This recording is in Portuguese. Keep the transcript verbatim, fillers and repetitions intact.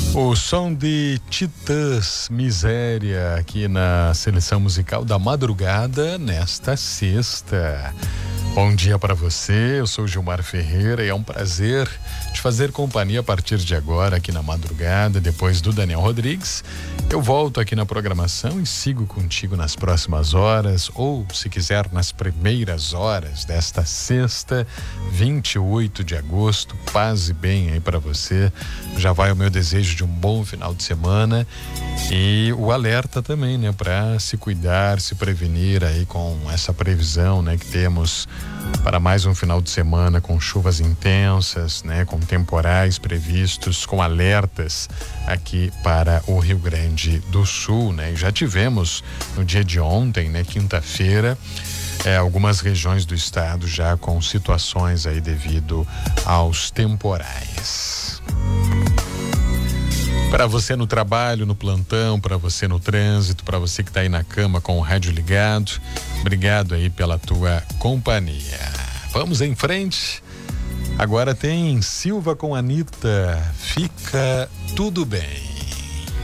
O som de Titãs, Miséria, aqui na seleção musical da madrugada nesta sexta. Bom dia para você, eu sou Gilmar Ferreira e é um prazer te fazer companhia a partir de agora aqui na madrugada, depois do Daniel Rodrigues. Eu volto aqui na programação e sigo contigo nas próximas horas, ou se quiser nas primeiras horas desta sexta, vinte e oito de agosto. Paz e bem aí para você. Já vai o meu desejo de um bom final de semana e o alerta também, né, para se cuidar, se prevenir aí com essa previsão, né, que temos para mais um final de semana com chuvas intensas, né, com temporais previstos, com alertas aqui para o Rio Grande do Sul, né? E já tivemos no dia de ontem, né, quinta-feira, é, algumas regiões do estado já com situações aí devido aos temporais. Para você no trabalho, no plantão, para você no trânsito, para você que está aí na cama com o rádio ligado, obrigado aí pela tua companhia. Vamos em frente. Agora tem Silva com Anitta, Fica Tudo Bem.